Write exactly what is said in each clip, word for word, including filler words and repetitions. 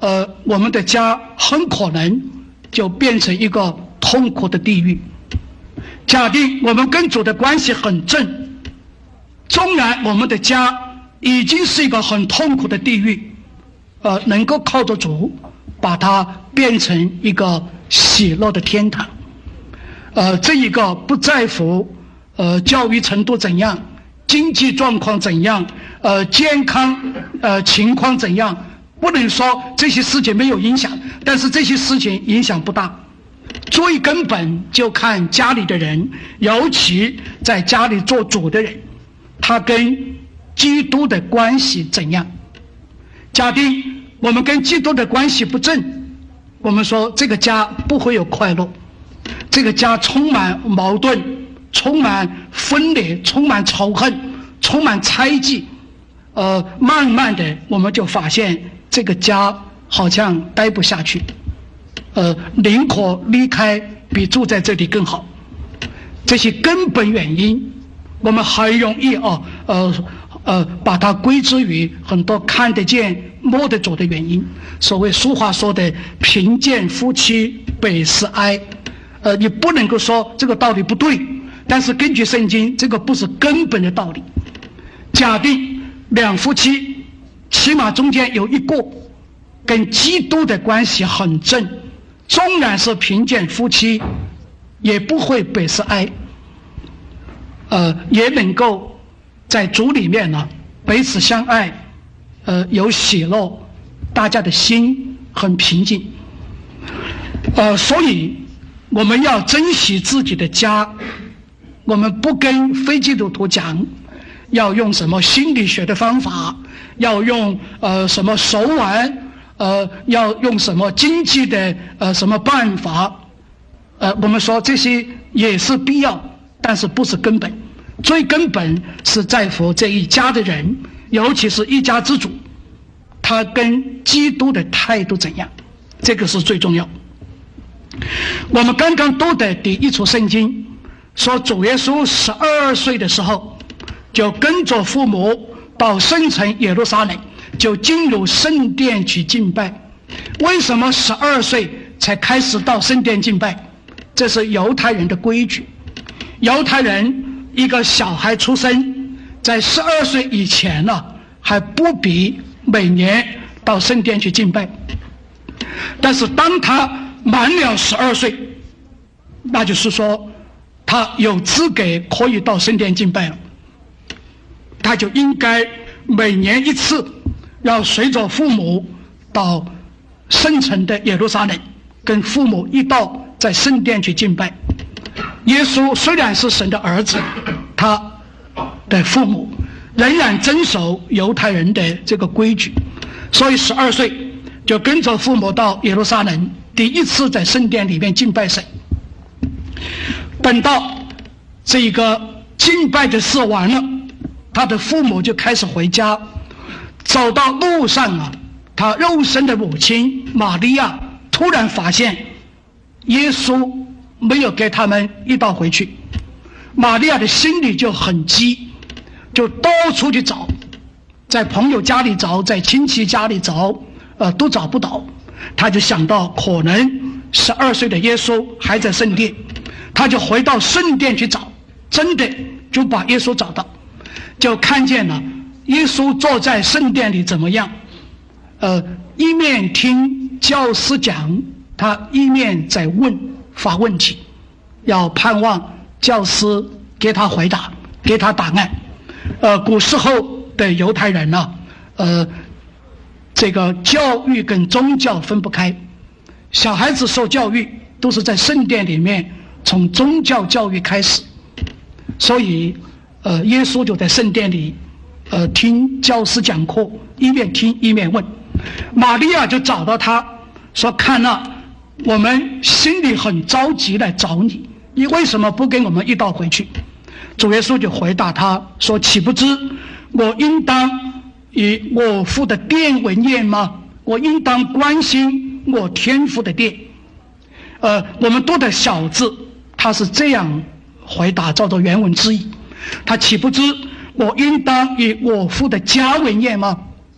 呃，我们的家很可能就变成一个痛苦的地狱。假定我们跟主的关系很正，纵然我们的家已经是一个很痛苦的地狱，呃，能够靠着主把它变成一个喜乐的天堂。呃，这一个不在乎呃教育程度怎样，经济状况怎样，呃健康呃情况怎样，不能说这些事情没有影响，但是这些事情影响不大。最根本就看家里的人，尤其在家里做主的人，他跟基督的关系怎样。假定我们跟基督的关系不正，我们说这个家不会有快乐，这个家充满矛盾，充满分裂，充满仇恨，充满猜忌。呃，慢慢的我们就发现这个家好像待不下去，呃，宁可离开比住在这里更好。这些根本原因我们很容易哦，呃呃，把它归之于很多看得见摸得着的原因。所谓俗话说的贫贱夫妻百事哀，呃，你不能够说这个道理不对，但是根据圣经，这个不是根本的道理。假定两夫妻起码中间有一个跟基督的关系很正，纵然是贫贱夫妻也不会百事哀，呃，也能够在主里面呢彼此相爱，呃，有喜乐，大家的心很平静。呃，所以我们要珍惜自己的家，我们不跟非基督徒讲要用什么心理学的方法，要用呃什么手腕，呃要用什么经济的呃什么办法，呃我们说这些也是必要，但是不是根本。最根本是在乎这一家的人，尤其是一家之主，他跟基督的态度怎样，这个是最重要。我们刚刚读的第一处圣经说，主耶稣十二岁的时候就跟着父母到圣城耶路撒冷，就进入圣殿去敬拜。为什么十二岁才开始到圣殿敬拜？这是犹太人的规矩。犹太人一个小孩出生在十二岁以前呢，还不必每年到圣殿去敬拜，但是当他满了十二岁，那就是说他有资格可以到圣殿敬拜了，他就应该每年一次要随着父母到圣城的耶路撒冷，跟父母一道在圣殿去敬拜。耶稣虽然是神的儿子，他的父母仍然遵守犹太人的这个规矩，所以十二岁就跟着父母到耶路撒冷，第一次在圣殿里面敬拜神。等到这个敬拜的事完了，他的父母就开始回家，走到路上啊，他肉身的母亲玛利亚突然发现耶稣没有给他们一道回去，玛利亚的心里就很急，就到处去找，在朋友家里找，在亲戚家里找，呃，都找不到。他就想到可能十二岁的耶稣还在圣殿，他就回到圣殿去找，真的就把耶稣找到，就看见了耶稣坐在圣殿里怎么样？呃，一面听教师讲，他一面在问发问题，要盼望教师给他回答，给他答案。呃，古时候的犹太人呢、啊，呃，这个教育跟宗教分不开，小孩子受教育都是在圣殿里面，从宗教教育开始，所以，呃，耶稣就在圣殿里，呃，听教师讲课，一面听一面问。玛利亚就找到他，说：“看了。我们心里很着急来找你，你为什么不跟我们一道回去？”主耶稣就回答他说：“岂不知我应当以我父的殿为业吗？我应当关心我天父的殿。”呃，我们读的小字，他是这样回答，照着原文之意，他岂不知我应当以我父的家为业吗？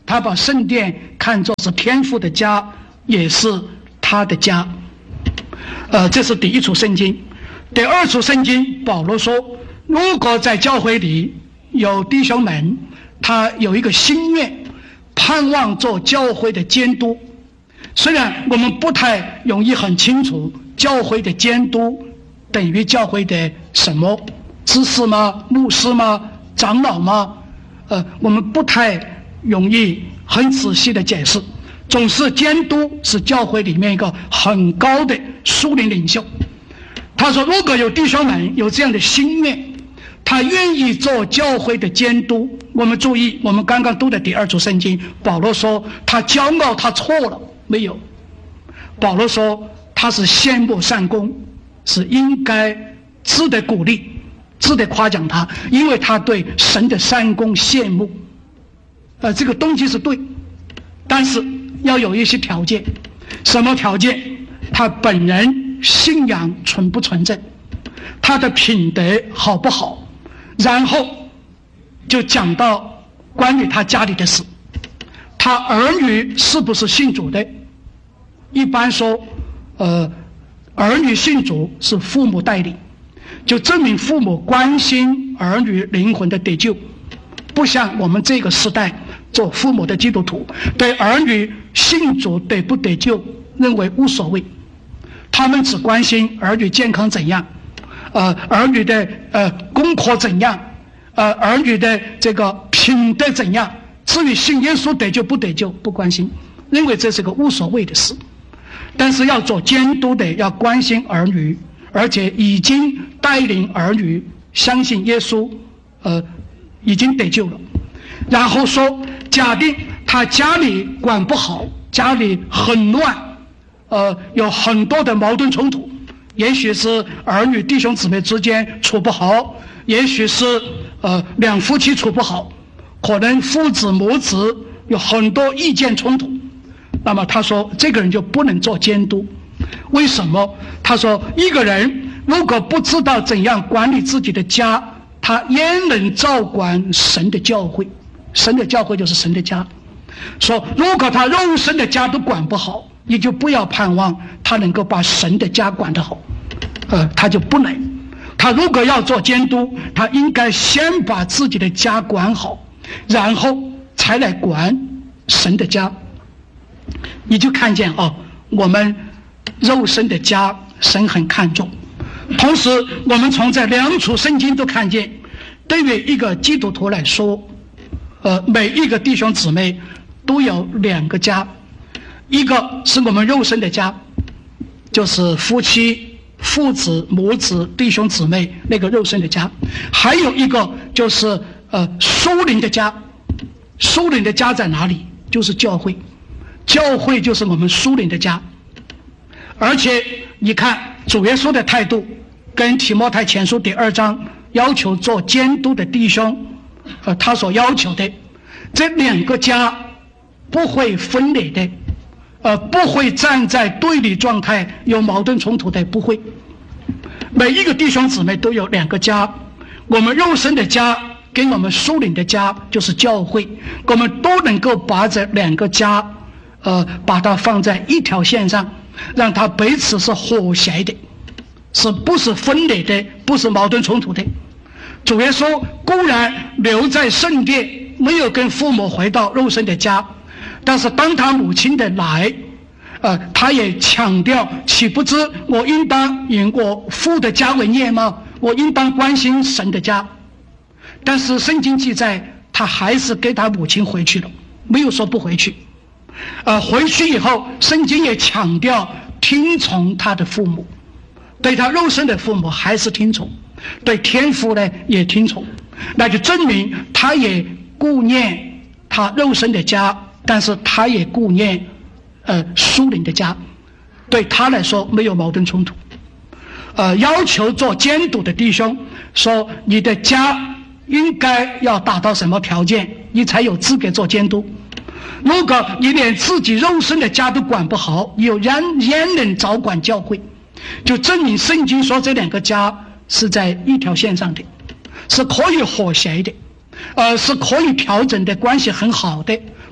他把圣殿看作是天父的家，也是他的家。呃，这是第一处圣经。第二处圣经，保罗说，如果在教会里有弟兄们，他有一个心愿，盼望做教会的监督。虽然我们不太容易很清楚教会的监督等于教会的什么，知识吗？牧师吗？长老吗？呃，我们不太容易很仔细的解释。总是监督是教会里面一个很高的属灵领袖。他说，如果有弟兄们有这样的心愿，他愿意做教会的监督。我们注意，我们刚刚读的第二处圣经，保罗说他骄傲，他错了没有？保罗说他是羡慕善功，是应该值得鼓励，值得夸奖他，因为他对神的善功羡慕。呃，这个动机是对，但是要有一些条件。什么条件？他本人信仰纯不纯正，他的品德好不好，然后就讲到关于他家里的事，他儿女是不是信主的。一般说呃，儿女信主是父母带领，就证明父母关心儿女灵魂的得救，不像我们这个时代做父母的基督徒对儿女信主得不得救认为无所谓，他们只关心儿女健康怎样，呃，儿女的呃功课怎样，呃，儿女的这个品德怎样，至于信耶稣得救不得救不关心，认为这是个无所谓的事。但是要做监督的要关心儿女，而且已经带领儿女相信耶稣，呃，已经得救了。然后说，假定他家里管不好，家里很乱，呃，有很多的矛盾冲突，也许是儿女弟兄姊妹之间处不好，也许是呃两夫妻处不好，可能父子母子有很多意见冲突。那么他说这个人就不能做监督。为什么？他说一个人如果不知道怎样管理自己的家，他焉能照管神的教会？神的教会就是神的家。说如果他肉身的家都管不好，你就不要盼望他能够把神的家管得好，呃，他就不能。他如果要做监督，他应该先把自己的家管好，然后才来管神的家。你就看见哦，我们肉身的家神很看重。同时我们从这两处圣经都看见，对于一个基督徒来说，呃，每一个弟兄姊妹都有两个家，一个是我们肉身的家，就是夫妻、父子、母子、弟兄姊妹那个肉身的家，还有一个就是呃属灵的家。属灵的家在哪里？就是教会。教会就是我们属灵的家。而且你看主耶稣的态度跟提摩太前书第二章要求做监督的弟兄，呃，他所要求的这两个家不会分裂的，呃，不会站在对立状态有矛盾冲突的，不会。每一个弟兄姊妹都有两个家，我们肉身的家跟我们属灵的家就是教会，我们都能够把这两个家呃，把它放在一条线上，让它彼此是和谐的，是不是分裂的，不是矛盾冲突的。主耶稣固然留在圣殿，没有跟父母回到肉身的家，但是当他母亲的来，呃，他也强调，岂不知我应当以我父的家为业吗？我应当关心神的家。但是圣经记载，他还是给他母亲回去了，没有说不回去。呃，回去以后，圣经也强调听从他的父母，对他肉身的父母还是听从，对天父呢也听从，那就证明他也顾念他肉身的家，但是他也顾念呃属灵的家，对他来说没有矛盾冲突。呃，要求做监督的弟兄说，你的家应该要达到什么条件，你才有资格做监督。如果你连自己肉身的家都管不好，你有人焉能早管教会？就证明圣经说这两个家是在一条线上的，是可以和谐的，呃，是可以调整的，关系很好的，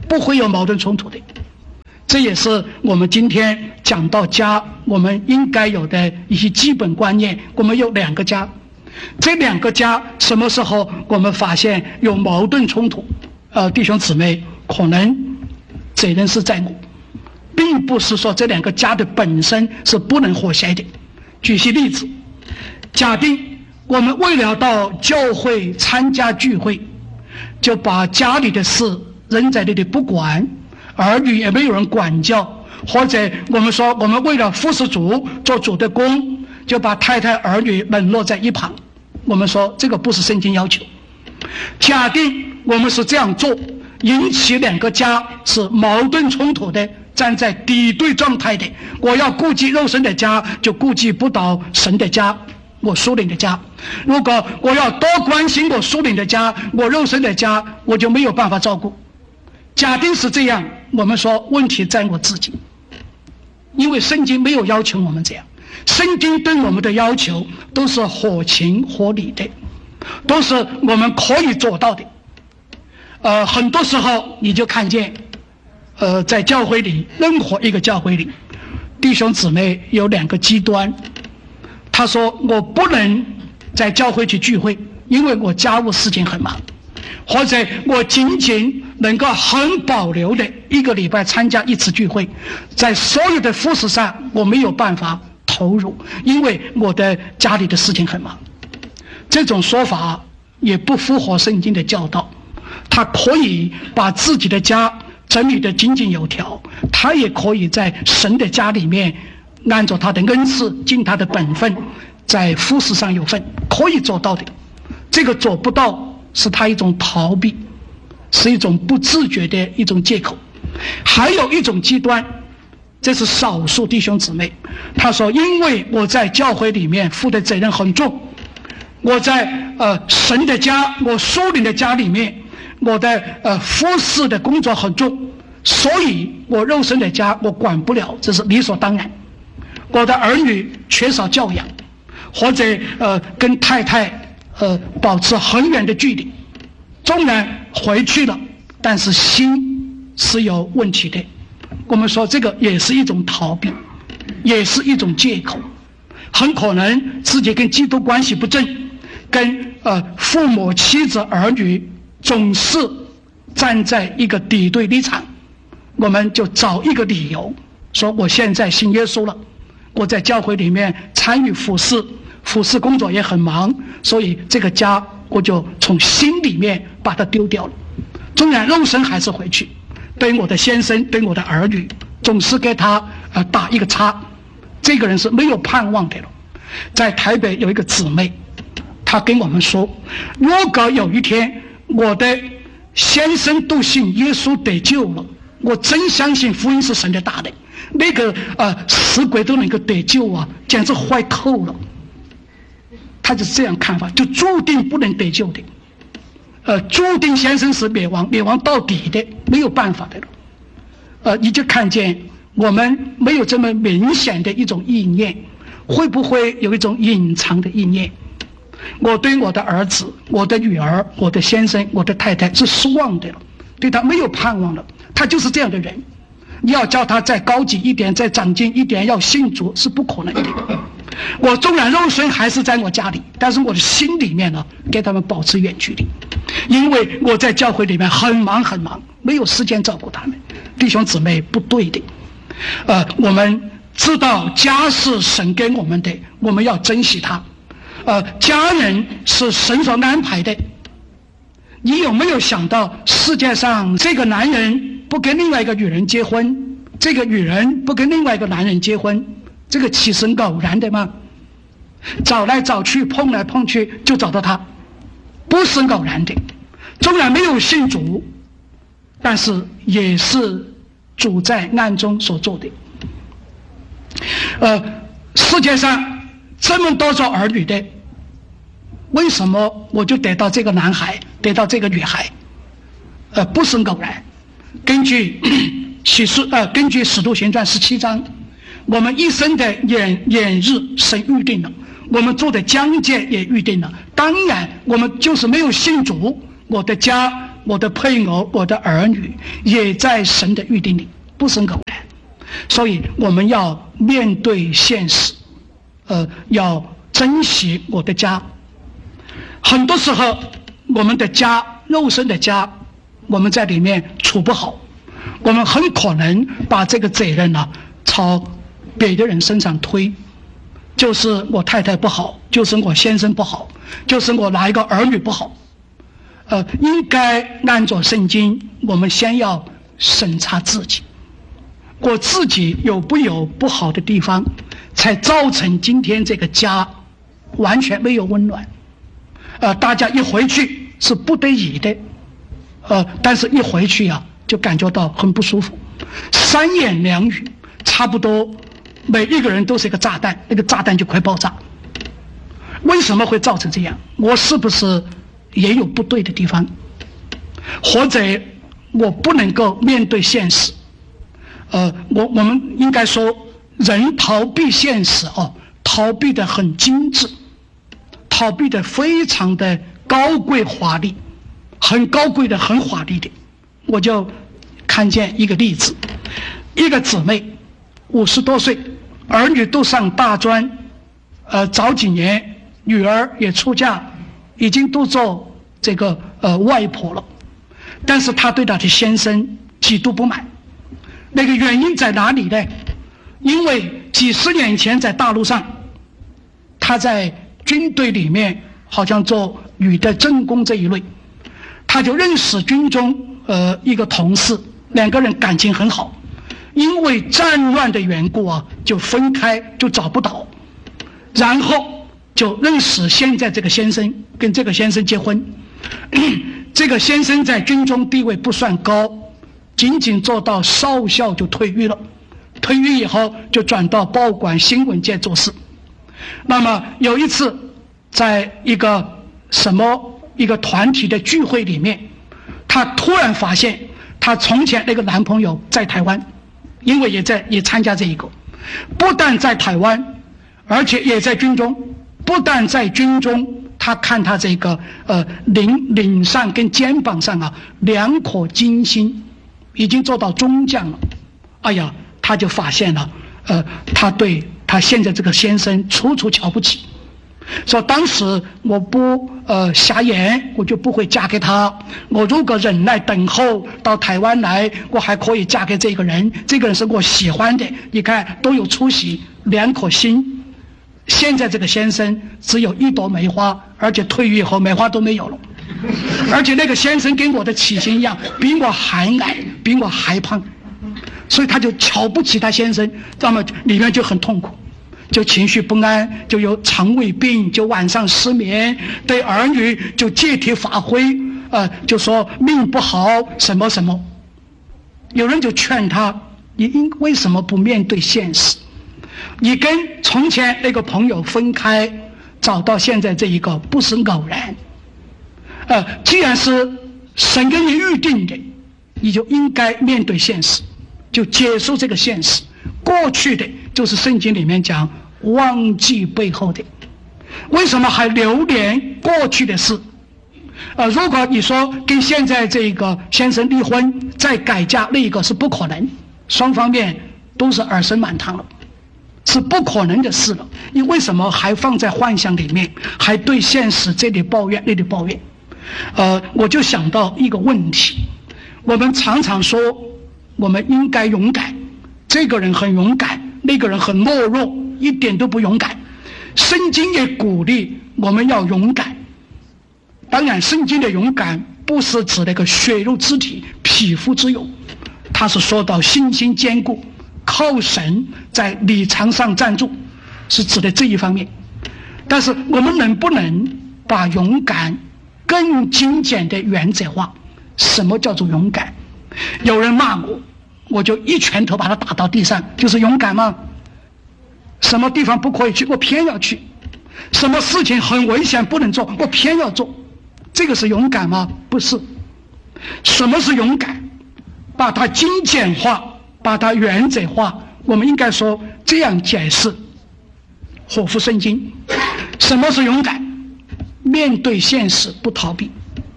不会有矛盾冲突的。这也是我们今天讲到家，我们应该有的一些基本观念。我们有两个家，这两个家什么时候我们发现有矛盾冲突？呃，弟兄姊妹，可能责任是在我，并不是说这两个家的本身是不能和谐的。举些例子，假定我们为了到教会参加聚会，就把家里的事扔在那里不管，儿女也没有人管教，或者我们说我们为了服侍主做主的工，就把太太儿女冷落在一旁。我们说这个不是圣经要求。假定我们是这样做，引起两个家是矛盾冲突的，站在敌对状态的，我要顾及肉身的家，就顾及不到神的家，我属灵的家。如果我要多关心我属灵的家，我肉身的家我就没有办法照顾。假定是这样，我们说问题在我自己，因为圣经没有要求我们这样，圣经对我们的要求都是合情合理的，都是我们可以做到的。呃，很多时候你就看见呃，在教会里，任何一个教会里，弟兄姊妹有两个极端。他说我不能在教会去聚会，因为我家务事情很忙，或者我仅仅能够很保留的一个礼拜参加一次聚会，在所有的服事上我没有办法投入，因为我的家里的事情很忙。这种说法也不符合圣经的教导。他可以把自己的家整理得井井有条，他也可以在神的家里面按照他的恩赐尽他的本分，在服事上有份，可以做到的。这个做不到是他一种逃避，是一种不自觉的一种借口。还有一种极端，这是少数弟兄姊妹，他说因为我在教会里面负的责任很重，我在呃神的家，我属灵的家里面，我的呃服事的工作很重，所以我肉身的家我管不了，这是理所当然。我的儿女缺少教养，或者呃跟太太呃保持很远的距离，纵然回去了，但是心是有问题的。我们说这个也是一种逃避，也是一种借口，很可能自己跟基督关系不正，跟呃父母妻子儿女总是站在一个敌对立场，我们就找一个理由说我现在信耶稣了，我在教会里面参与服事，服事工作也很忙，所以这个家我就从心里面把它丢掉了。纵然肉身还是回去，对我的先生对我的儿女总是给他呃打一个叉，这个人是没有盼望的了。在台北有一个姊妹，她跟我们说，如果有一天我的先生都信耶稣得救了，我真相信福音是神的大能，那个呃死鬼都能够得救啊，简直坏透了。他就是这样看法，就注定不能得救的，呃，注定先生是灭亡，灭亡到底的，没有办法的了。呃，你就看见我们没有这么明显的一种意念，会不会有一种隐藏的意念？我对我的儿子、我的女儿、我的先生、我的太太是失望的了，对他没有盼望了。他就是这样的人，你要叫他再高级一点、再长进一点，要信主是不可能的。我纵然肉身还是在我家里，但是我的心里面呢，跟他们保持远距离，因为我在教会里面很忙很忙，没有时间照顾他们。弟兄姊妹，不对的。呃，我们知道家是神给我们的，我们要珍惜它。呃，家人是神所安排的。你有没有想到，世界上这个男人不跟另外一个女人结婚，这个女人不跟另外一个男人结婚，这个岂是偶然的吗？找来找去，碰来碰去，就找到他，不是偶然的。纵然没有信主，但是也是主在暗中所做的。呃，世界上这么多做儿女的，为什么我就得到这个男孩，得到这个女孩？呃，不是偶然。根据启示呃，根据使徒行传十七章，我们一生的演演日神预定了，我们做的疆界也预定了。当然，我们就是没有信主，我的家我的配偶、我的儿女也在神的预定里，不是偶然。所以我们要面对现实，呃，要珍惜我的家。很多时候，我们的家，肉身的家，我们在里面处不好，我们很可能把这个责任呢、啊、朝别的人身上推，就是我太太不好，就是我先生不好，就是我哪一个儿女不好。呃，应该按照圣经，我们先要审查自己，我自己有不有不好的地方，才造成今天这个家完全没有温暖。呃，大家一回去是不得已的，呃，但是一回去呀、啊，就感觉到很不舒服。三言两语，差不多每一个人都是一个炸弹，那个炸弹就快爆炸。为什么会造成这样？我是不是也有不对的地方？或者我不能够面对现实？呃，我我们应该说，人逃避现实哦，逃避得很精致，逃避得非常的高贵华丽，很高贵的，很华丽的。我就看见一个例子，一个姊妹五十多岁，儿女都上大专，呃，早几年女儿也出嫁，已经都做这个呃外婆了，但是她对她的先生极度不满。那个原因在哪里呢？因为几十年前在大陆上，她在军队里面好像做女的政工这一类，她就认识军中呃一个同事，两个人感情很好，因为战乱的缘故啊，就分开，就找不到，然后就认识现在这个先生，跟这个先生结婚。这个先生在军中地位不算高，仅仅做到少校就退役了，退役以后就转到报馆新闻界做事。那么有一次在一个什么一个团体的聚会里面，她突然发现她从前那个男朋友在台湾，因为也在也参加这一个，不但在台湾，而且也在军中。不但在军中，他看他这个呃领领上跟肩膀上啊两颗金星，已经做到中将了。哎呀，他就发现了，呃，他对他现在这个先生处处瞧不起。说当时我不呃瞎眼，我就不会嫁给他。我如果忍耐等候到台湾来，我还可以嫁给这个人。这个人是我喜欢的，你看都有出息，两颗心。现在这个先生只有一朵梅花，而且退役后梅花都没有了，而且那个先生跟我的体型一样，比我还矮，比我还胖，所以他就瞧不起他先生，那么里面就很痛苦，就情绪不安，就有肠胃病，就晚上失眠，对儿女就借题发挥，呃，就说命不好什么什么。有人就劝他，你应为什么不面对现实？你跟从前那个朋友分开，找到现在这一个不是偶然。呃，既然是神给你预定的，你就应该面对现实，就接受这个现实。过去的就是圣经里面讲忘记背后的，为什么还留恋过去的事？呃，如果你说跟现在这个先生离婚再改嫁那个是不可能，双方面都是耳生满堂了，是不可能的事了。你为什么还放在幻想里面，还对现实这里抱怨那里抱怨？呃，我就想到一个问题，我们常常说我们应该勇敢，这个人很勇敢，那个人很懦弱，一点都不勇敢。圣经也鼓励我们要勇敢，当然圣经的勇敢不是指那个血肉之体匹夫之勇，它是说到信心坚固，靠神在礼场上站住，是指的这一方面。但是我们能不能把勇敢更精简的原则化？什么叫做勇敢？有人骂我，我就一拳头把他打到地上，就是勇敢吗？什么地方不可以去，我偏要去；什么事情很危险不能做，我偏要做，这个是勇敢吗？不是。什么是勇敢？把它精简化，把它原则化。我们应该说这样解释，合乎圣经。什么是勇敢？面对现实不逃避。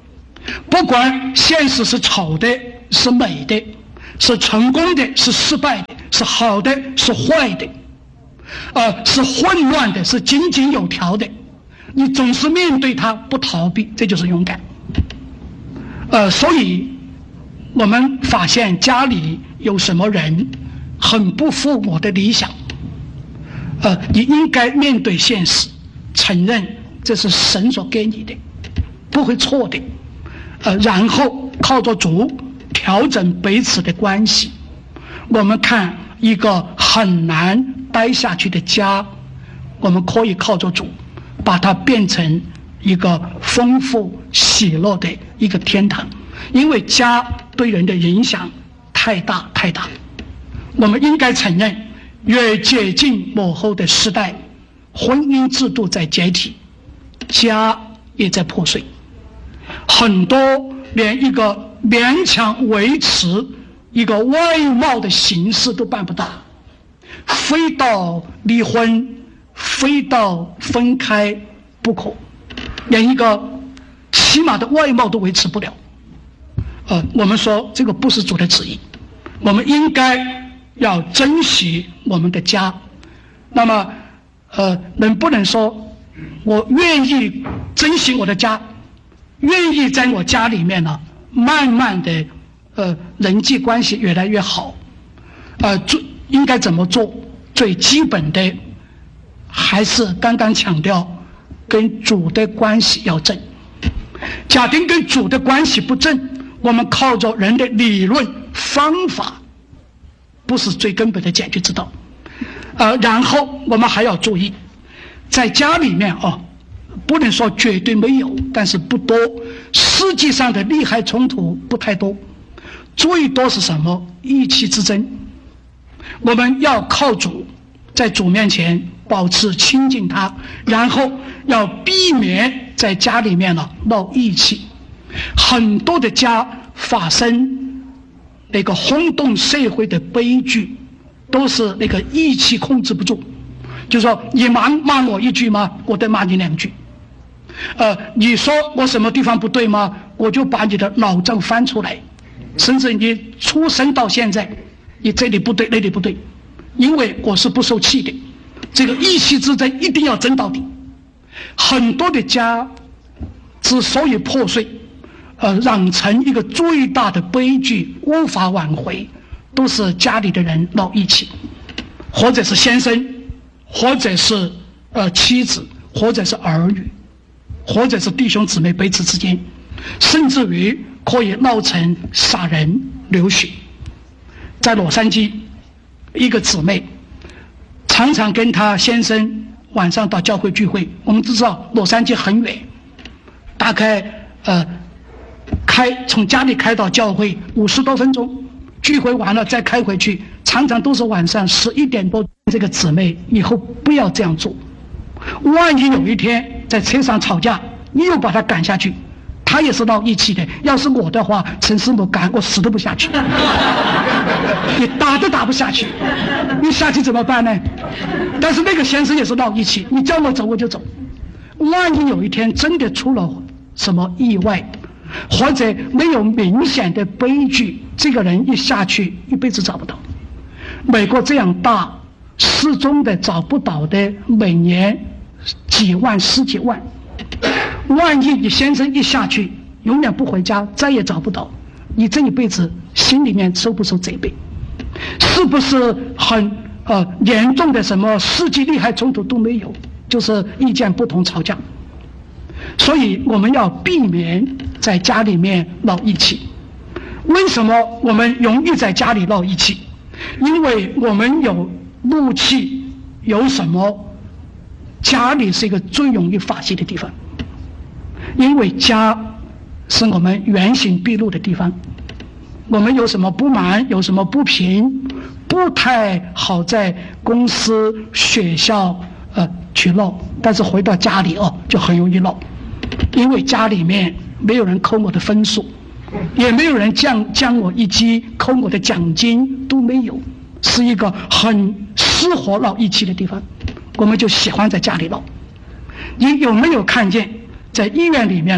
不管现实是丑的，是美的，是成功的，是失败的，是好的，是坏的，呃，是混乱的，是井井有条的，你总是面对它，不逃避，这就是勇敢。呃，所以我们发现家里有什么人很不符我的理想，呃，你应该面对现实，承认这是神所给你的，不会错的。呃，然后靠着主调整彼此的关系。我们看一个很难待下去的家，我们可以靠着主把它变成一个丰富喜乐的一个天堂，因为家对人的影响太大太大。我们应该承认，越接近末后的时代，婚姻制度在解体，家也在破碎，很多连一个勉强维持一个外貌的形式都办不到，非到离婚，非到分开不可，连一个起码的外貌都维持不了。呃，我们说这个不是主的旨意，我们应该要珍惜我们的家。那么，呃，能不能说我愿意珍惜我的家，愿意在我家里面呢，慢慢的，呃，人际关系越来越好，呃，做应该怎么做？最基本的还是刚刚强调，跟主的关系要正。家庭跟主的关系不正，我们靠着人的理论方法，不是最根本的解决之道。呃，然后我们还要注意，在家里面哦，不能说绝对没有，但是不多。实际上的利害冲突不太多，最多是什么？意气之争。我们要靠主，在主面前保持亲近他，然后要避免在家里面呢闹义气。很多的家发生那个轰动社会的悲剧，都是那个义气控制不住，就说你骂骂我一句吗？我得骂你两句。呃，你说我什么地方不对吗？我就把你的脑账翻出来，甚至你出生到现在，你这里不对那里不对，因为我是不受气的。这个义气之争一定要争到底。很多的家之所以破碎，呃，酿成一个最大的悲剧，无法挽回，都是家里的人闹义气，或者是先生，或者是呃妻子，或者是儿女，或者是弟兄姊妹彼此之间，甚至于可以闹成杀人流血。在洛杉矶，一个姊妹常常跟她先生晚上到教会聚会。我们都知道洛杉矶很远，大概呃开从家里开到教会五十多分钟，聚会完了再开回去，常常都是晚上十一点多。这个姊妹以后不要这样做，万一有一天在车上吵架，你又把他赶下去，他也是闹义气的。要是我的话，陈师母赶我死都不下去，你打都打不下去，你下去怎么办呢？但是那个先生也是闹义气，你叫我走我就走。万一有一天真的出了什么意外，或者没有明显的悲剧，这个人一下去一辈子找不到。美国这样大，失踪的找不到的每年几万十几万，万一你先生一下去永远不回家，再也找不到，你这一辈子心里面受不受责备？是不是很呃严重的什么世纪利害冲突都没有，就是意见不同吵架？所以我们要避免在家里面闹义气。为什么我们容易在家里闹义气？因为我们有怒气，有什么？家里是一个最容易发泄的地方，因为家是我们原形毕露的地方。我们有什么不满，有什么不平，不太好在公司、学校呃去闹，但是回到家里哦，就很容易闹，因为家里面没有人扣我的分数，也没有人降降我一级，扣我的奖金都没有，是一个很适合闹义气的地方，我们就喜欢在家里闹。你有没有看见在医院里面呢？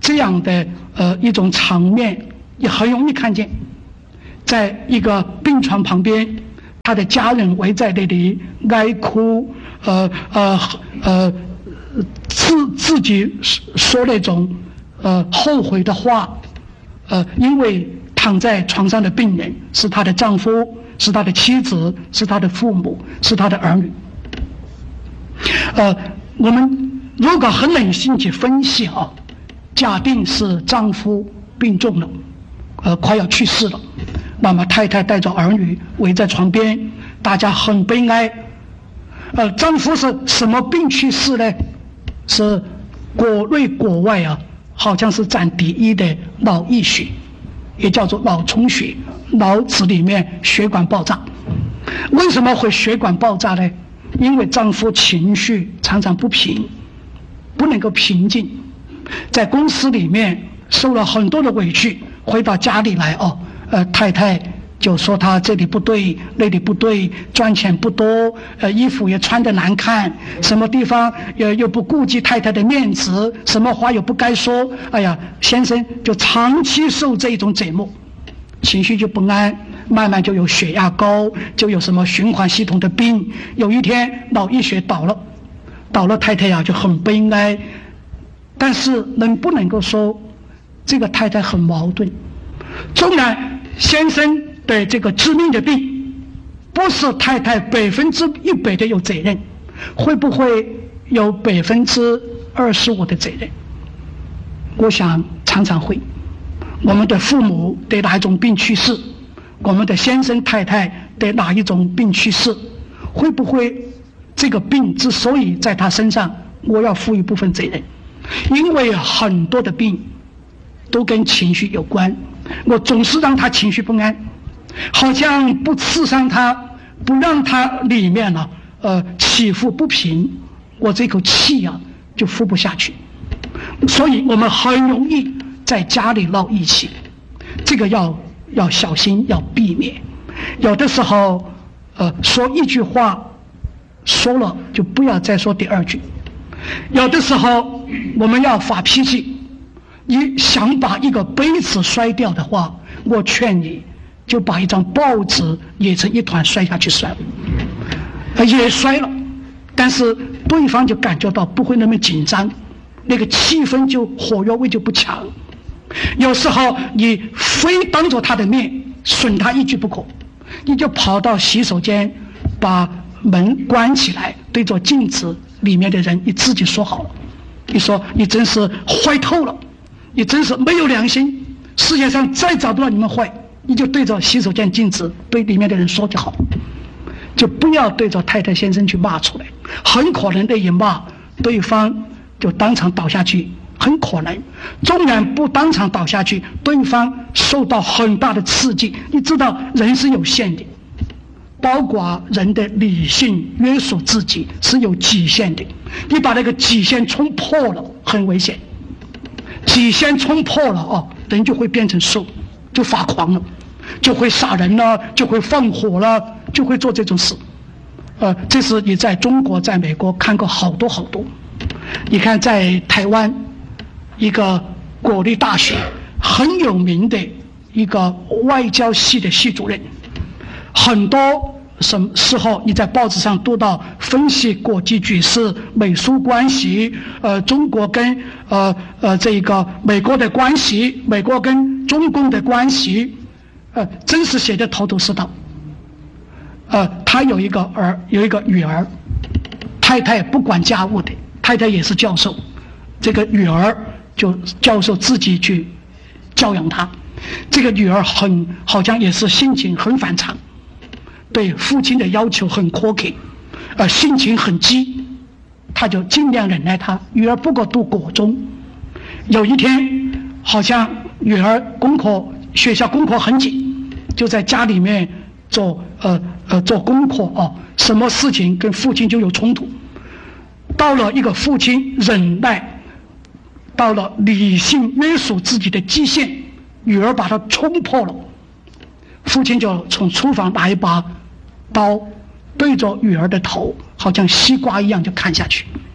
这样的呃一种场面也很容易看见，在一个病床旁边，他的家人围在那里哀哭，呃呃呃，自自己说那种呃后悔的话，呃，因为躺在床上的病人是她的丈夫，是她的妻子，是她的父母，是她的儿女。呃，我们如果很冷静去分析啊，假定是丈夫病重了，呃，快要去世了，那么太太带着儿女围在床边，大家很悲哀。呃，丈夫是什么病去世呢？是国内国外啊，好像是占第一的脑溢血，也叫做脑充血，脑子里面血管爆炸。为什么会血管爆炸呢？因为丈夫情绪常常不平，不能够平静，在公司里面受了很多的委屈，回到家里来哦，呃，太太就说他这里不对，那里不对，赚钱不多，呃，衣服也穿得难看，什么地方又又不顾及太太的面子，什么话又不该说，哎呀，先生就长期受这种折磨，情绪就不安，慢慢就有血压高，就有什么循环系统的病。有一天脑溢血倒了，倒了，太太呀就很悲哀。但是能不能够说这个太太很矛盾？纵然先生的这个致命的病不是太太百分之一百的有责任，会不会有百分之二十五的责任？我想常常会。我们的父母得哪一种病去世，我们的先生太太得哪一种病去世，会不会这个病之所以在他身上，我要负一部分责任？因为很多的病都跟情绪有关，我总是让他情绪不安，好像不刺伤他，不让他里面呢、啊、呃起伏不平，我这口气啊就服不下去。所以我们很容易在家里闹义气，这个要要小心，要避免。有的时候呃说一句话说了就不要再说第二句。有的时候我们要发脾气，你想把一个杯子摔掉的话，我劝你就把一张报纸也成一团摔下去摔了，也摔了，但是对方就感觉到不会那么紧张，那个气氛就活跃味就不强。有时候你非当着他的面损他一句不可，你就跑到洗手间把门关起来，对着镜子里面的人你自己说好了，你说你真是坏透了，你真是没有良心，世界上再找不到你们坏，你就对着洗手间镜子对里面的人说就好，就不要对着太太先生去骂出来，很可能的一骂对方就当场倒下去，很可能纵然不当场倒下去，对方受到很大的刺激。你知道人是有限的，包括人的理性约束自己是有极限的，你把那个极限冲破了很危险，极限冲破了哦，人就会变成兽，就发狂了，就会杀人了，就会放火了，就会做这种事。呃，这是你在中国在美国看过好多好多。你看在台湾一个国立大学很有名的一个外交系的系主任，很多什么时候你在报纸上读到分析国际局势、美苏关系，呃，中国跟呃呃这个美国的关系，美国跟中共的关系，呃，真是写得头头是道。呃，他有一个儿，有一个女儿，太太不管家务的，太太也是教授，这个女儿就教授自己去教养他。这个女儿很好像也是性情很反常，对父亲的要求很苛刻，呃，性情很激，他就尽量忍耐他。女儿不过读国中，有一天好像女儿功课学校功课很紧，就在家里面做呃呃做功课哦，什么事情跟父亲就有冲突，到了一个父亲忍耐到了理性约束自己的极限，女儿把他冲破了，父亲就从厨房拿一把刀对着女儿的头，好像西瓜一样就砍下去。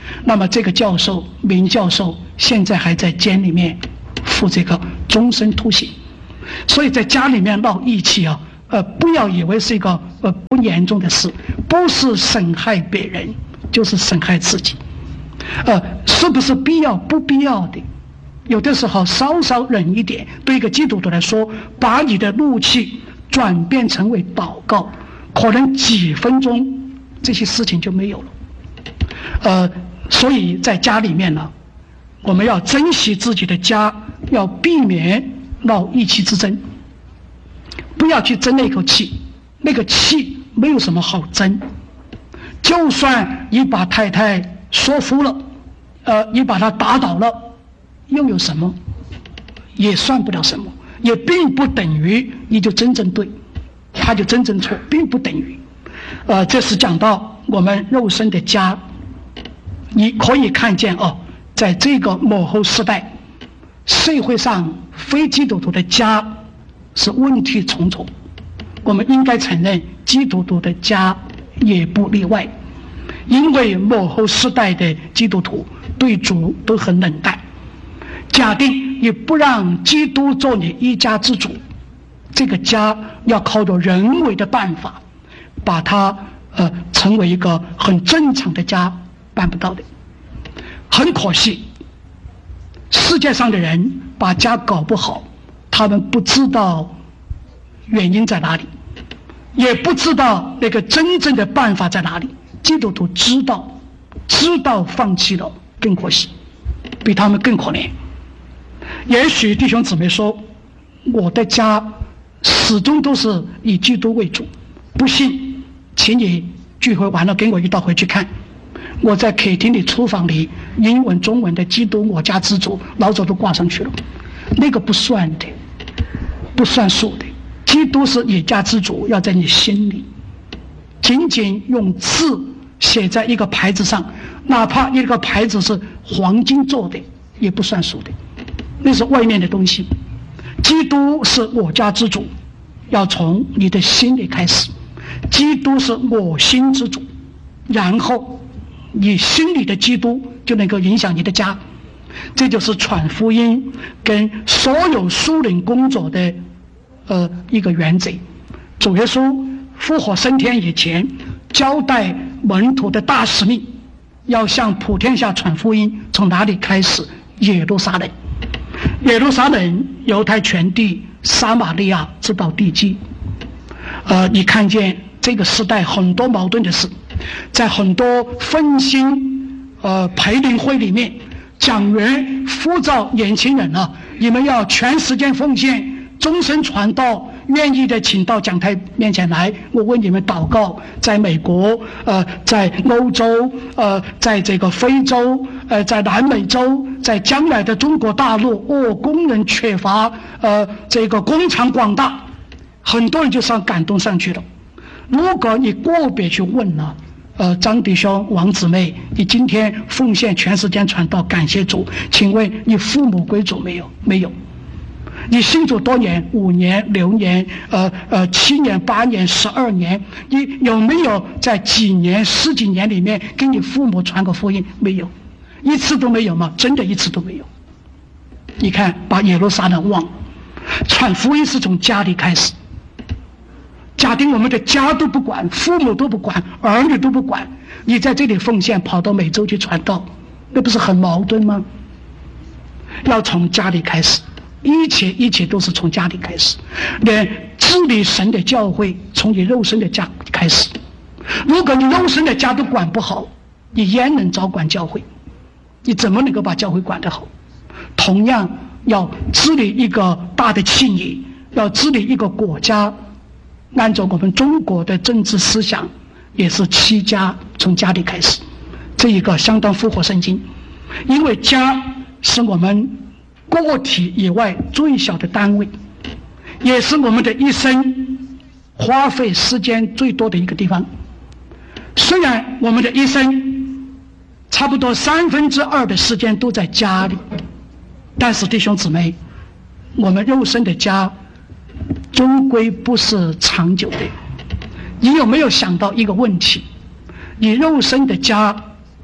那么这个教授名教授现在还在监里面负这个终身徒刑。所以在家里面闹义气啊，呃，不要以为是一个呃不严重的事，不是损害别人，就是损害自己。呃，是不是必要？不必要的。有的时候稍稍忍一点，对一个基督徒来说，把你的怒气转变成为祷告，可能几分钟这些事情就没有了。呃，所以在家里面呢，我们要珍惜自己的家，要避免闹意气之争，不要去争那口气，那个气没有什么好争。就算你把太太说服了，呃，你把她打倒了，又有什么？也算不了什么，也并不等于你就真正对，他就真正错，并不等于。呃，这是讲到我们肉身的家，你可以看见哦，在这个末后时代，社会上非基督徒的家是问题重重。我们应该承认，基督徒的家也不例外，因为末后时代的基督徒对主都很冷淡。假定你不让基督做你一家之主，这个家要靠着人为的办法把它呃成为一个很正常的家，办不到的。很可惜，世界上的人把家搞不好，他们不知道原因在哪里，也不知道那个真正的办法在哪里。基督徒知道，知道放弃了更可惜，比他们更可怜。也许弟兄姊妹说，我的家始终都是以基督为主，不信请你聚会完了跟我一道回去看，我在客厅里厨房里英文中文的基督我家之主老早都挂上去了，那个不算的，不算数的。基督是你家之主，要在你心里，仅仅用字写在一个牌子上，哪怕一个牌子是黄金做的，也不算数的，那是外面的东西。基督是我家之主，要从你的心里开始。基督是我心之主，然后你心里的基督就能够影响你的家。这就是传福音跟所有属灵工作的呃一个原则。主耶稣复活升天以前，交代门徒的大使命，要向普天下传福音。从哪里开始？耶路撒冷。耶路撒冷，犹太全地，撒玛利亚直到地极。呃，你看见这个时代很多矛盾的事，在很多分心呃培灵会里面，讲员呼召年轻人啊，你们要全时间奉献，终身传道，愿意的请到讲台面前来，我为你们祷告。在美国，呃，在欧洲，呃，在这个非洲，呃，在南美洲，在将来的中国大陆，哦，工人缺乏，呃，这个工厂广大，很多人就上感动上去了。如果你个别去问了，呃，张弟兄、王姊妹，你今天奉献全时间传道，感谢主，请问你父母归主没有？没有。你信主多年，五年、六年，呃呃，七年、八年、十二年，你有没有在几年、十几年里面给你父母传过福音？没有，一次都没有吗？真的一次都没有。你看，把耶路撒冷忘了，传福音是从家里开始。假定我们的家都不管，父母都不管，儿女都不管，你在这里奉献，跑到美洲去传道，那不是很矛盾吗？要从家里开始。一切一切都是从家里开始，连治理神的教会从你肉身的家开始。如果你肉身的家都管不好，你焉能照管教会？你怎么能够把教会管得好？同样要治理一个大的企业，要治理一个国家，按照我们中国的政治思想，也是七家，从家里开始。这一个相当符合圣经，因为家是我们个体以外最小的单位，也是我们的一生花费时间最多的一个地方。虽然我们的一生差不多三分之二的时间都在家里，但是弟兄姊妹，我们肉身的家终归不是长久的。你有没有想到一个问题？你肉身的家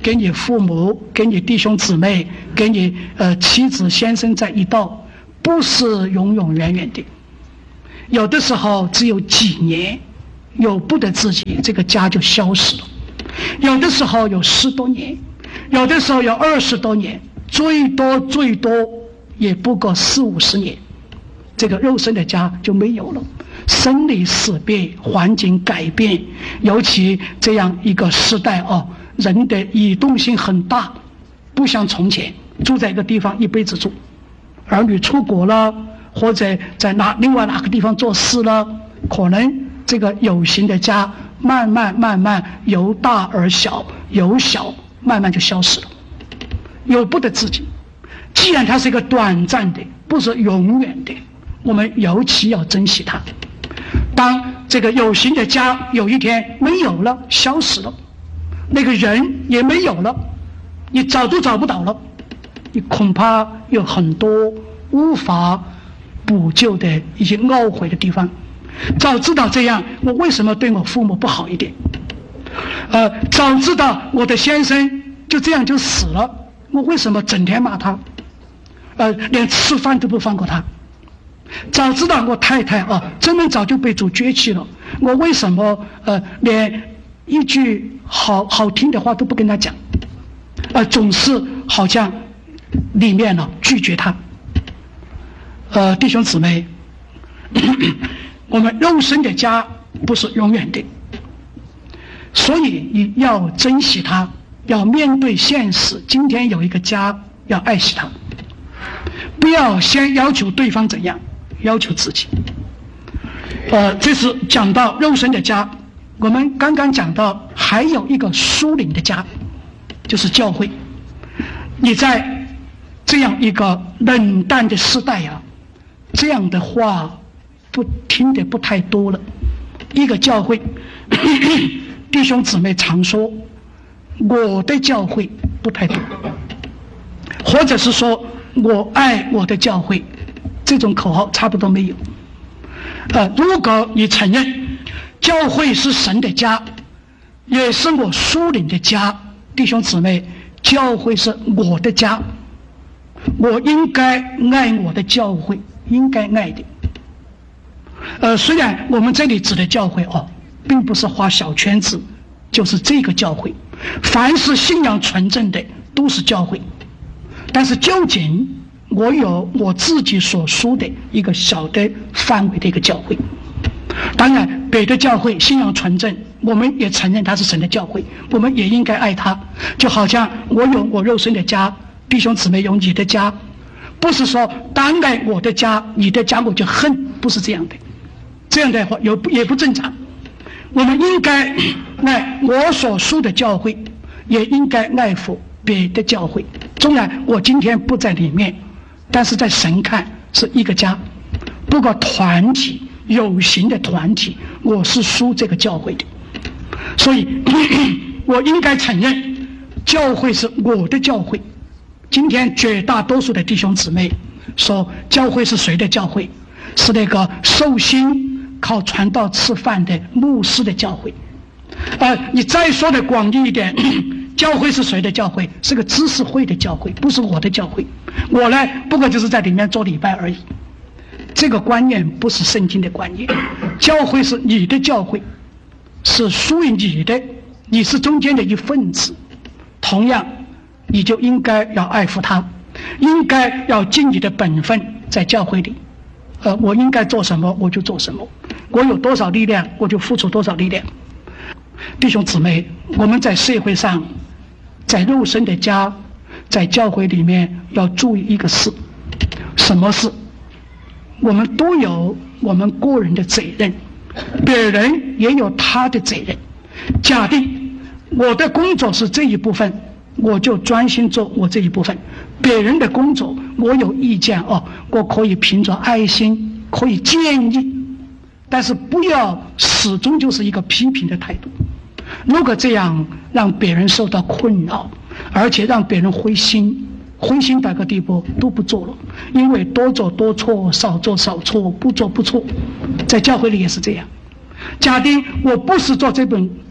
给你父母、给你弟兄姊妹、给你呃妻子先生在一道，不是永永远远的。有的时候只有几年，由不得自己，这个家就消失了；有的时候有十多年，有的时候有二十多年，最多最多也不过四五十年，这个肉身的家就没有了。生离死别，环境改变，尤其这样一个时代哦，人的移动性很大，不像从前住在一个地方一辈子住，儿女出国了，或者在哪另外哪个地方做事了，可能这个有形的家慢慢慢慢由大而小，由小慢慢就消失了，由不得自己。既然它是一个短暂的，不是永远的，我们尤其要珍惜它。当这个有形的家有一天没有了，消失了，那个人也没有了，你找都找不到了，你恐怕有很多无法补救的一些懊悔的地方。早知道这样，我为什么对我父母不好一点？呃，早知道我的先生就这样就死了，我为什么整天骂他？呃，连吃饭都不放过他。早知道我太太啊，真的早就被主绝弃了，我为什么呃连一句好好听的话都不跟他讲？呃，总是好像里面呢、啊、拒绝他。呃，弟兄姊妹，我们肉身的家不是永远的，所以你要珍惜它，要面对现实。今天有一个家，要爱惜它，不要先要求对方怎样，要求自己。呃，这是讲到肉身的家。我们刚刚讲到还有一个属灵的家，就是教会。你在这样一个冷淡的时代啊，这样的话不听得不太多了。一个教会，弟兄姊妹常说我的教会不太多，或者是说我爱我的教会，这种口号差不多没有。呃，如果你承认教会是神的家，也是我属灵的家，弟兄姊妹，教会是我的家，我应该爱我的教会，应该爱的。呃，虽然我们这里指的教会哦，并不是画小圈子，就是这个教会，凡是信仰纯正的都是教会。但是究竟我有我自己所属的一个小的范围的一个教会，当然别的教会信仰纯正，我们也承认它是神的教会，我们也应该爱它。就好像我有我肉身的家，弟兄姊妹有你的家，不是说单爱我的家，你的家我就恨，不是这样的，这样的话有也不正常。我们应该爱我所属的教会，也应该爱护别的教会。纵然我今天不在里面，但是在神看是一个家。不过团体有形的团体，我是属这个教会的，所以我应该承认教会是我的教会。今天绝大多数的弟兄姊妹说教会是谁的教会？是那个受薪靠传道吃饭的牧师的教会。呃，你再说的广义一点，教会是谁的教会？是个知识会的教会，不是我的教会。我呢，不过就是在里面做礼拜而已。这个观念不是圣经的观念。教会是你的教会，是属于你的，你是中间的一份子，同样你就应该要爱护它，应该要尽你的本分在教会里。呃，我应该做什么我就做什么，我有多少力量我就付出多少力量。弟兄姊妹，我们在社会上，在肉身的家，在教会里面要注意一个事。什么事？我们都有我们个人的责任，别人也有他的责任。假定我的工作是这一部分，我就专心做我这一部分。别人的工作我有意见哦，我可以凭着爱心可以建议，但是不要始终就是一个批评的态度。如果这样让别人受到困扰，而且让别人灰心，灰心到个地步都不做了，因为多做多错，少做少错，不做不错。在教会里也是这样。假定我不是做这本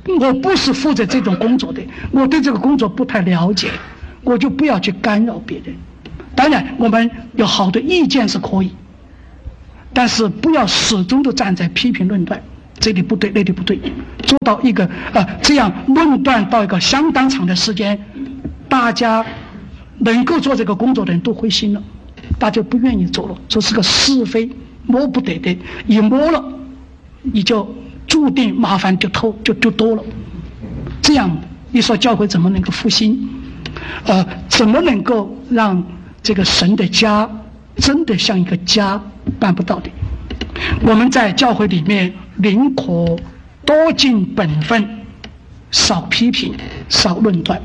我不是负责这种工作的，我对这个工作不太了解，我就不要去干扰别人。当然我们有好的意见是可以，但是不要始终都站在批评论断，这里不对那里不对，做到一个呃这样论断到一个相当长的时间，大家能够做这个工作的人都灰心了，大家不愿意做了，这是个是非摸不得的，一摸了你就注定麻烦就透就就多了。这样你说教会怎么能够复兴？呃，怎么能够让这个神的家真的像一个家？办不到的。我们在教会里面宁可多尽本分，少批评，少论断。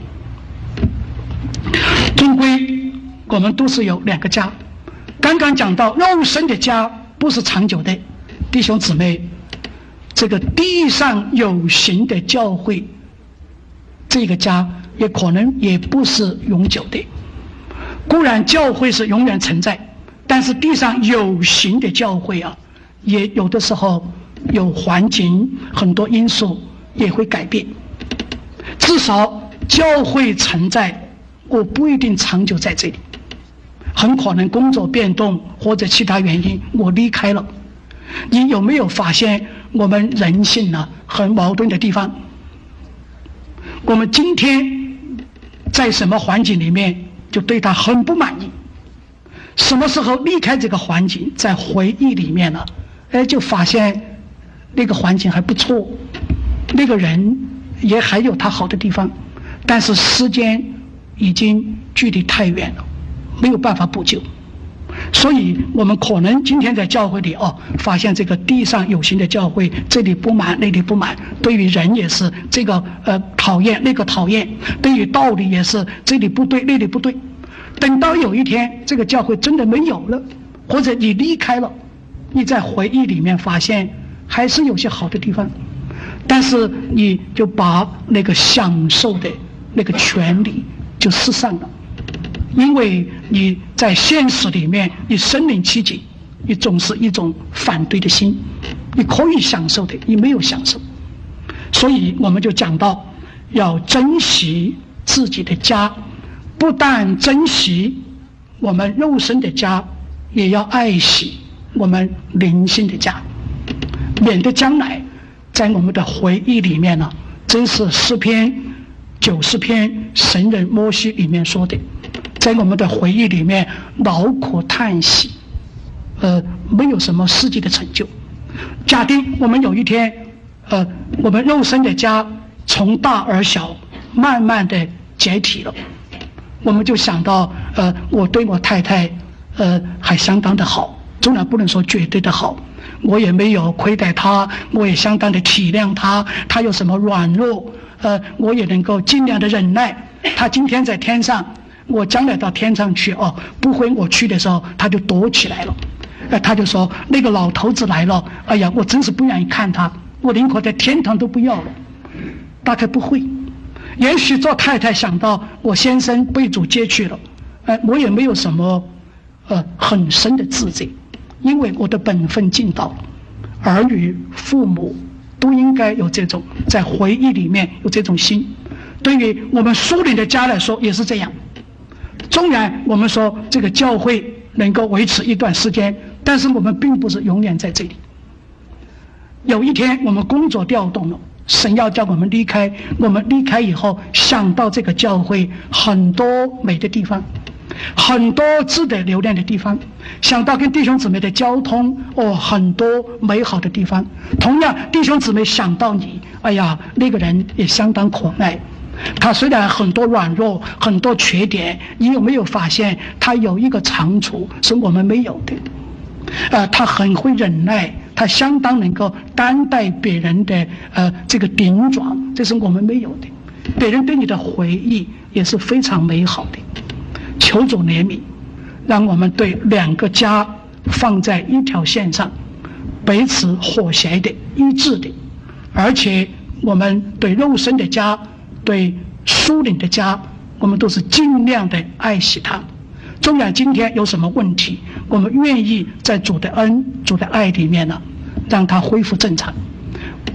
终归我们都是有两个家。刚刚讲到肉身的家不是长久的，弟兄姊妹，这个地上有形的教会，这个家也可能也不是永久的。固然教会是永远存在，但是地上有形的教会啊，也有的时候有环境很多因素也会改变。至少教会存在，我不一定长久在这里，很可能工作变动或者其他原因我离开了。你有没有发现我们人性呢很矛盾的地方？我们今天在什么环境里面就对他很不满意，什么时候离开这个环境，在回忆里面呢，哎，就发现那个环境还不错，那个人也还有他好的地方，但是时间已经距离太远了，没有办法补救。所以我们可能今天在教会里哦，发现这个地上有形的教会，这里不满那里不满，对于人也是这个呃讨厌那个讨厌，对于道理也是这里不对那里不对。等到有一天这个教会真的没有了，或者你离开了，你在回忆里面发现还是有些好的地方，但是你就把那个享受的那个权利就失散了。因为你在现实里面你身临其境，你总是一种反对的心，你可以享受的你没有享受。所以我们就讲到要珍惜自己的家，不但珍惜我们肉身的家，也要爱惜我们灵性的家，免得将来在我们的回忆里面呢，真是诗篇九十篇神人摩西里面说的，在我们的回忆里面劳苦叹息，呃，没有什么实际的成就。假定我们有一天，呃，我们肉身的家从大而小，慢慢的解体了，我们就想到，呃，我对我太太，呃，还相当的好，当然不能说绝对的好，我也没有亏待她，我也相当的体谅她，她有什么软弱，呃，我也能够尽量的忍耐。她今天在天上，我将来到天上去哦，不会我去的时候他就躲起来了，呃，他就说那个老头子来了，哎呀，我真是不愿意看他，我宁可在天堂都不要了。大概不会，也许做太太想到我先生被主接去了，呃，我也没有什么呃很深的自责，因为我的本分尽到了。儿女父母都应该有这种在回忆里面有这种心。对于我们属灵的家来说也是这样。纵然我们说这个教会能够维持一段时间，但是我们并不是永远在这里。有一天我们工作调动了，神要叫我们离开，我们离开以后想到这个教会很多美的地方，很多值得留恋的地方，想到跟弟兄姊妹的交通，哦，很多美好的地方。同样弟兄姊妹想到你，哎呀，那个人也相当可爱，他虽然很多软弱很多缺点，你有没有发现他有一个长处是我们没有的？呃，他很会忍耐，他相当能够担待别人的呃这个顶撞，这是我们没有的。别人对你的回忆也是非常美好的。求主怜悯，让我们对两个家放在一条线上，彼此和谐的一致的，而且我们对肉身的家对属灵的家，我们都是尽量的爱惜它。纵然今天有什么问题，我们愿意在主的恩主的爱里面呢，让它恢复正常，不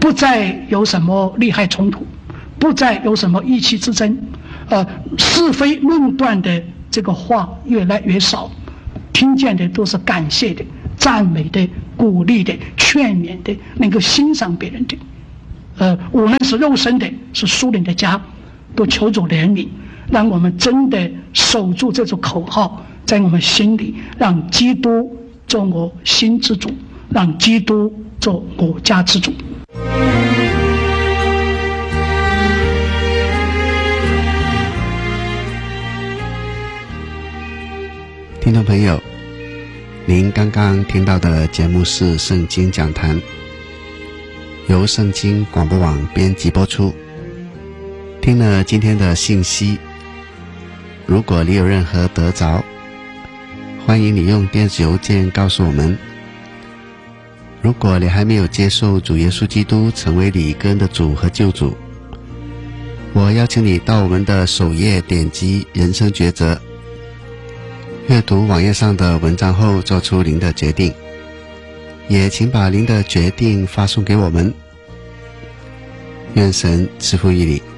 不再有什么利害冲突，不再有什么意气之争，呃，是非论断的这个话越来越少，听见的都是感谢的、赞美的、鼓励的、劝勉的，能够欣赏别人的。呃，无论是肉身的，是属灵的家，都求主怜悯，让我们真的守住这种口号，在我们心里，让基督做我心之主，让基督做我家之主。 听众朋友，您刚刚听到的节目是圣经讲坛，由圣经广播网编辑播出。听了今天的信息，如果你有任何得着，欢迎你用电子邮件告诉我们。如果你还没有接受主耶稣基督成为你个人的主和救主，我邀请你到我们的首页点击人生抉择，阅读网页上的文章后做出您的决定，也请把您的决定发送给我们。愿神赐福于你。